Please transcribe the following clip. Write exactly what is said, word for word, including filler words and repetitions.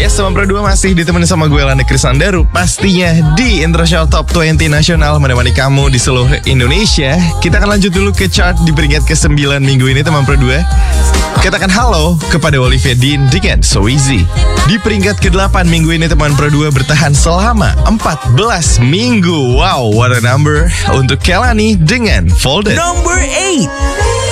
Yes, teman Pro dua masih ditemenin sama gue Landa Krisandaru. Pastinya di International Top dua puluh Nasional menemani kamu di seluruh Indonesia. Kita akan lanjut dulu ke chart di peringkat kesembilan minggu ini, teman Pro dua. Katakan halo kepada Olivia Dean dengan So Easy. Di peringkat kedelapan minggu ini, teman Pro dua bertahan selama empat belas minggu. Wow, what a number. Untuk Kelani dengan Folded. Number eight.